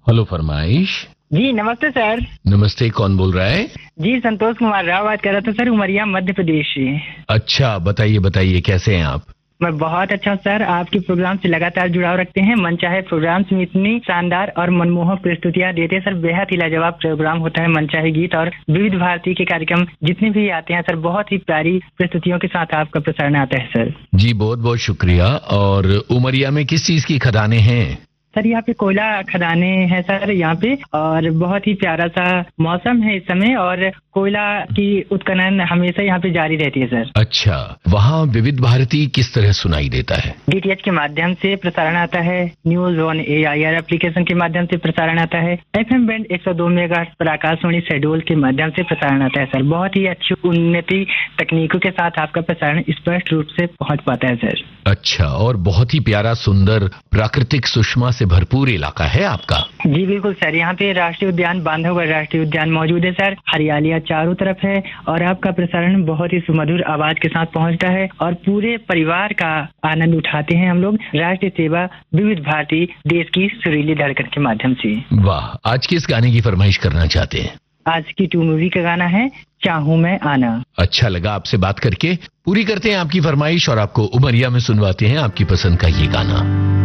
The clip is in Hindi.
हेलो फरमाइश। जी नमस्ते सर। नमस्ते, कौन बोल रहा है? जी संतोष कुमार राव बात कर रहा था सर, उमरिया मध्य प्रदेश से। अच्छा, बताइए बताइए, कैसे हैं आप? मैं बहुत अच्छा हूँ सर, आपके प्रोग्राम से लगातार जुड़ाव रखते हैं। मनचाहे प्रोग्राम्स में इतनी शानदार और मनमोहक प्रस्तुतियां देते हैं सर, बेहद ही लाजवाब प्रोग्राम होता है मनचाहे गीत। और विविध भारती के कार्यक्रम जितने भी आते हैं सर, बहुत ही प्यारी प्रस्तुतियों के साथ आपका प्रसारण आता है सर। जी बहुत बहुत शुक्रिया। और उमरिया में किस चीज की खदानें हैं? सर यहाँ पे कोयला खदाने हैं सर यहाँ पे, और बहुत ही प्यारा सा मौसम है इस समय, और कोयला की उत्खनन हमेशा यहाँ पे जारी रहती है सर। अच्छा, वहाँ विविध भारती किस तरह सुनाई देता है? डीटीएच के माध्यम से प्रसारण आता है, न्यूज ऑन एआईआर एप्लीकेशन के माध्यम से प्रसारण आता है, एफएम बैंड 102 मेगाहर्ट्ज पर आकाशवाणी शेड्यूल के माध्यम से प्रसारण आता है सर। बहुत ही अच्छी उन्नति तकनीकों के साथ आपका प्रसारण स्पष्ट रूप से पहुंच पाता है सर। अच्छा, और बहुत ही प्यारा, सुंदर, प्राकृतिक सुषमा से भरपूर इलाका है आपका। जी बिल्कुल सर, यहाँ पे राष्ट्रीय उद्यान बांधवगढ़ राष्ट्रीय उद्यान मौजूद है सर। हरियालियाँ चारों तरफ है, और आपका प्रसारण बहुत ही सुमधुर आवाज के साथ पहुंचता है, और पूरे परिवार का आनंद उठाते हैं हम लोग राष्ट्रीय सेवा विविध भारती देश की सुरीली धड़कन के माध्यम से। वाह, आज किस गाने की फरमाइश करना चाहते हैं? आज की 2 मूवी का गाना है चाहूं मैं आना। अच्छा लगा आपसे बात करके। पूरी करते हैं आपकी फरमाइश और आपको उमरिया में सुनवाते हैं आपकी पसंद का ये गाना।